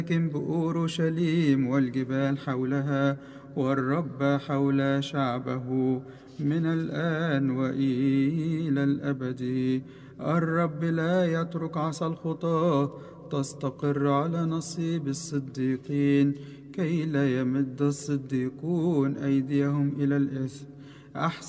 بأورشليم والجبال حولها، والرب حول شعبه من الآن وإلى الأبد. الرب لا يترك عصا الخطاة تستقر على نصيب الصديقين، كي لا يمد الصديقون أيديهم إلى الإثم.